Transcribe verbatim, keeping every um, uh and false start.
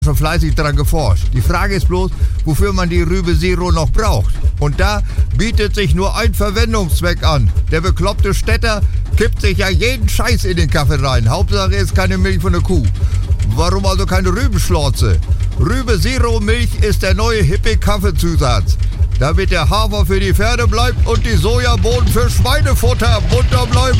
schon fleißig dran geforscht. Die Frage ist bloß, wofür man die Rübe Zero noch braucht. Und da bietet sich nur ein Verwendungszweck an. Der bekloppte Städter kippt sich ja jeden Scheiß in den Kaffee rein. Hauptsache ist keine Milch von der Kuh. Warum also keine Rübenschlorze? Rübe Zero Milch ist der neue hippe Kaffeezusatz. Damit der Hafer für die Pferde bleibt und die Sojabohnen für Schweinefutter munter bleiben.